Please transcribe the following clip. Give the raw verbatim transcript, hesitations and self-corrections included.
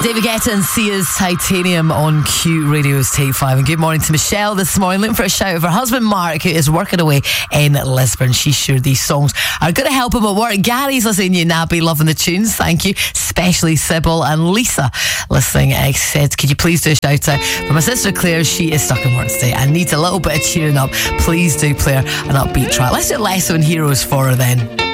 David Guetta and Sia's Titanium on Q Radio's Take five. And good morning to Michelle this morning, looking for a shout of her husband Mark, who is working away in Lisbon. She's sure these songs are going to help him at work. Gary's listening to you, Nabby, loving the tunes, thank you. Especially Sybil and Lisa listening. I said, could you please do a shout out for my sister Claire? She is stuck in work today and needs a little bit of cheering up. Please do play her an upbeat track. Let's do Lesso and Heroes for her then.